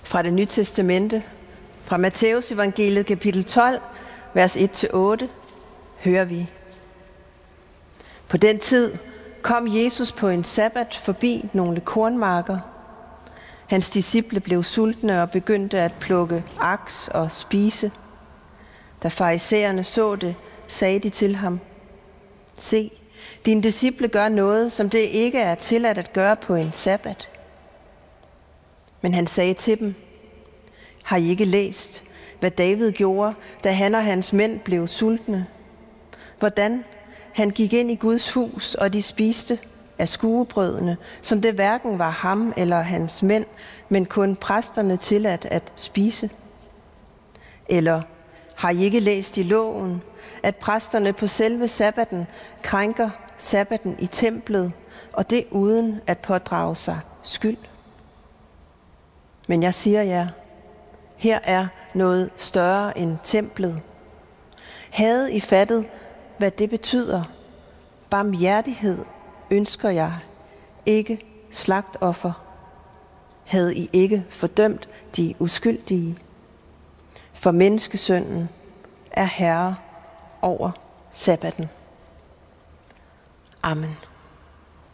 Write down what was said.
Fra det Nye Testamente, fra Matthæus evangeliet kapitel 12, vers 1-8, hører vi: På den tid kom Jesus på en sabbat forbi nogle kornmarker. Hans disciple blev sultne og begyndte at plukke aks og spise. Da farisæerne så det, sagde de til ham: Se, dine disciple gør noget, som det ikke er tilladt at gøre på en sabbat. Men han sagde til dem: Har I ikke læst, hvad David gjorde, da han og hans mænd blev sultne? Hvordan han gik ind i Guds hus, og de spiste af skuebrødene, som det hverken var ham eller hans mænd, men kun præsterne tilladt at spise? Eller har I ikke læst i loven, at præsterne på selve sabbaten krænker sabbaten i templet, og det uden at pådrage sig skyld? Men jeg siger jer, her er noget større end templet. Havde I fattet, hvad det betyder? Barmhjertighed ønsker jeg, ikke slagtoffer. Havde I ikke fordømt de uskyldige? For menneskesønnen er herre over sabbaten. Amen.